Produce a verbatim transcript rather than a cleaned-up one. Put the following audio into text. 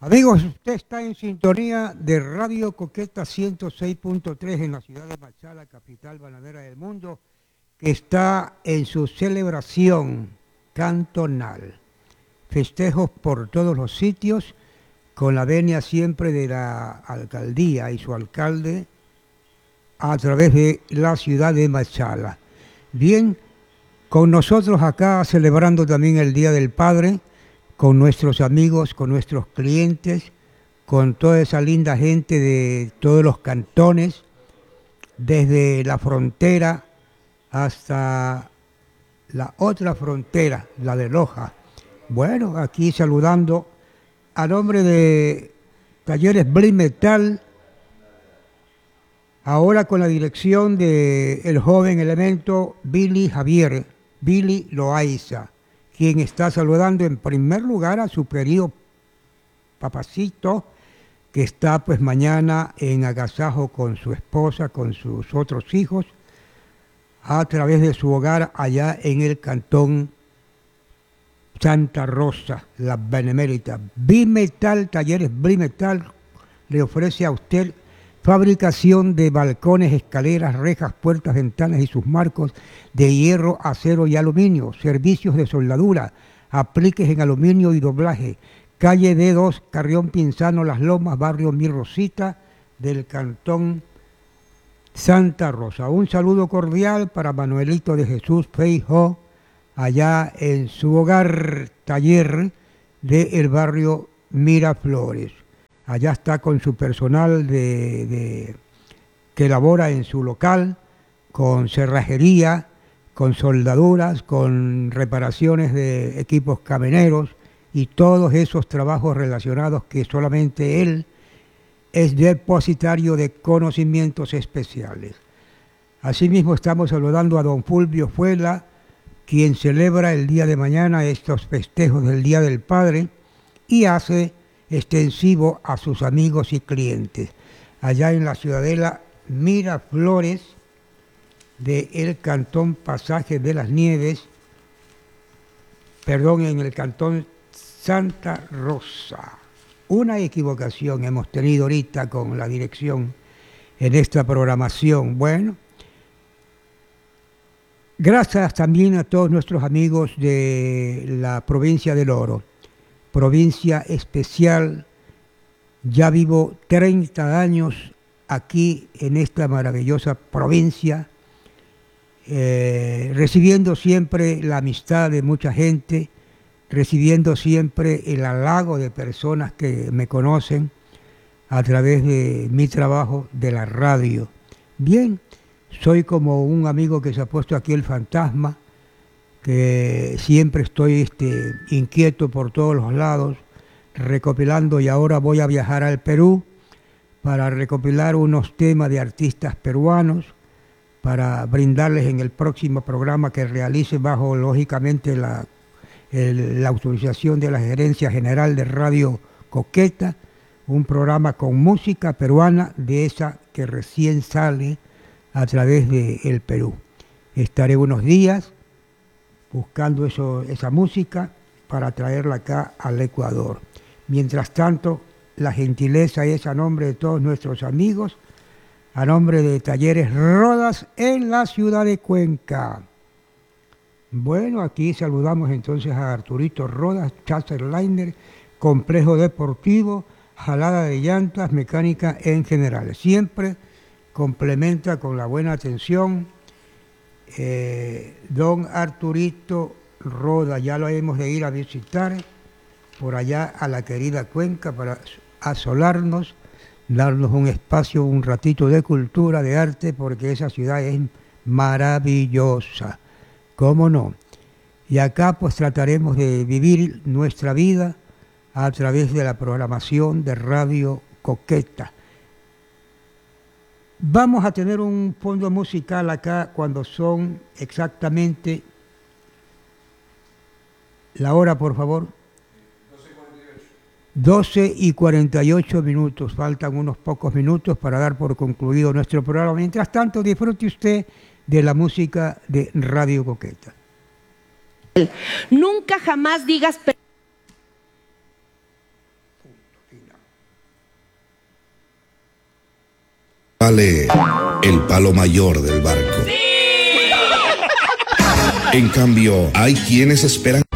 Amigos, usted está en sintonía de Radio Coqueta ciento seis punto tres en la ciudad de Machala, capital bananera del mundo, que está en su celebración cantonal. Festejos por todos los sitios, con la venia siempre de la alcaldía y su alcalde a través de la ciudad de Machala. Bien, con nosotros acá celebrando también el Día del Padre, con nuestros amigos, con nuestros clientes, con toda esa linda gente de todos los cantones, desde la frontera hasta la otra frontera, la de Loja. Bueno, aquí saludando a nombre de Talleres Bliss Metal, ahora con la dirección del joven elemento Billy Javier, Billy Loaiza, quien está saludando en primer lugar a su querido papacito, que está pues mañana en agasajo con su esposa, con sus otros hijos, a través de su hogar allá en el cantón Santa Rosa, la Benemérita. Bimetal, Talleres Bimetal, le ofrece a usted fabricación de balcones, escaleras, rejas, puertas, ventanas y sus marcos de hierro, acero y aluminio, servicios de soldadura, apliques en aluminio y doblaje. Calle D dos, Carrión Pinzano, Las Lomas, barrio Mi Rosita, del cantón Santa Rosa. Un saludo cordial para Manuelito de Jesús Feijo, allá en su hogar taller del barrio Miraflores. Allá está con su personal de, de, que labora en su local, con cerrajería, con soldaduras, con reparaciones de equipos camioneros y todos esos trabajos relacionados que solamente él es depositario de conocimientos especiales. Asimismo estamos saludando a don Fulvio Fuela, quien celebra el día de mañana estos festejos del Día del Padre y hace extensivo a sus amigos y clientes. Allá en la ciudadela Miraflores del cantón Pasaje de las Nieves, perdón, en el cantón Santa Rosa. Una equivocación hemos tenido ahorita con la dirección en esta programación. Bueno, gracias también a todos nuestros amigos de la provincia del Oro, provincia especial. Ya vivo treinta años aquí en esta maravillosa provincia, eh, recibiendo siempre la amistad de mucha gente, recibiendo siempre el halago de personas que me conocen a través de mi trabajo de la radio. Bien, soy como un amigo que se ha puesto aquí el fantasma, que siempre estoy este, inquieto por todos los lados, recopilando, y ahora voy a viajar al Perú para recopilar unos temas de artistas peruanos, para brindarles en el próximo programa que realice bajo, lógicamente, la, el, la autorización de la Gerencia General de Radio Coqueta, un programa con música peruana de esa que recién sale a través del Perú. Estaré unos días buscando eso, esa música para traerla acá al Ecuador. Mientras tanto, la gentileza es a nombre de todos nuestros amigos, a nombre de Talleres Rodas en la ciudad de Cuenca. Bueno, aquí saludamos entonces a Arturito Rodas, Chaserliner, complejo deportivo, jalada de llantas, mecánica en general. Siempre complementa con la buena atención. Eh, don Arturito Roda, ya lo hemos de ir a visitar por allá a la querida Cuenca para asolarnos, darnos un espacio, un ratito de cultura, de arte, porque esa ciudad es maravillosa, ¿cómo no? Y acá pues trataremos de vivir nuestra vida a través de la programación de Radio Coqueta. Vamos a tener un fondo musical acá cuando son exactamente la hora, por favor. doce y cuarenta y ocho minutos. Faltan unos pocos minutos para dar por concluido nuestro programa. Mientras tanto, disfrute usted de la música de Radio Coqueta. Nunca jamás digas... Vale el palo mayor del barco. En cambio, hay quienes esperan